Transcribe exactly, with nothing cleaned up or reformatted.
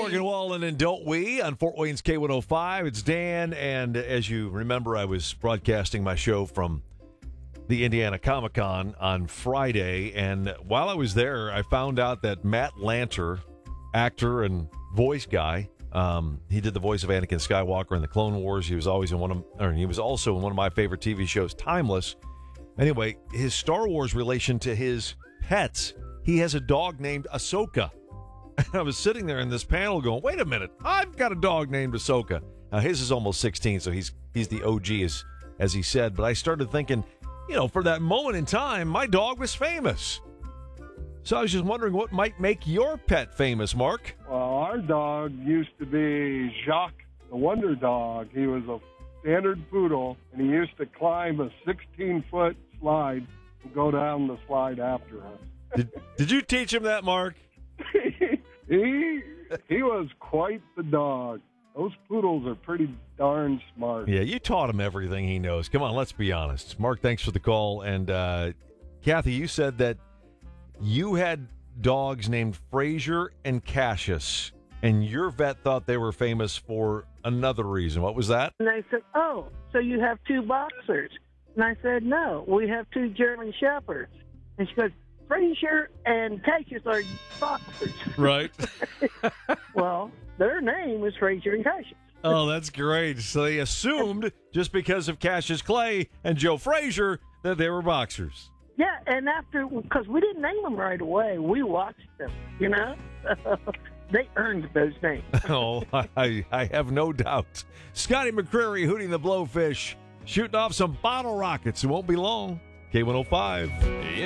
Morgan Wallen and Don't We on Fort Wayne's K one oh five. It's Dan, and as you remember, I was broadcasting my show from the Indiana Comic Con on Friday, and while I was there, I found out that Matt Lanter, actor and voice guy, um, he did the voice of Anakin Skywalker in the Clone Wars. He was always in one of, or he was also in one of my favorite T V shows, Timeless. Anyway, his Star Wars relation to his pets, he has a dog named Ahsoka. I was sitting there in this panel going, wait a minute, I've got a dog named Ahsoka. Now, his is almost sixteen, so he's he's the O G, as, as he said. But I started thinking, you know, for that moment in time, my dog was famous. So I was just wondering what might make your pet famous, Mark? Well, our dog used to be Jacques, the Wonder Dog. He was a standard poodle, and he used to climb a sixteen-foot slide and go down the slide after us. Did, did you teach him that, Mark? he he was quite the dog. Those poodles are pretty darn smart. Yeah, you taught him everything he knows. Come on, let's be honest. Mark, thanks for the call. And uh, Kathy, you said that you had dogs named Frazier and Cassius, and your vet thought they were famous for another reason. What was that? And they said, oh, so you have two boxers. And I said, no, we have two German Shepherds. And she goes, Frazier and Cassius are boxers. Right. Well, their name was Frazier and Cassius. Oh, that's great. So they assumed, just because of Cassius Clay and Joe Frazier, that they were boxers. Yeah, and after, because we didn't name them right away, we watched them, you know? They earned those names. Oh, I, I have no doubt. Scotty McCreery hooting the blowfish, shooting off some bottle rockets. It won't be long. K one oh five.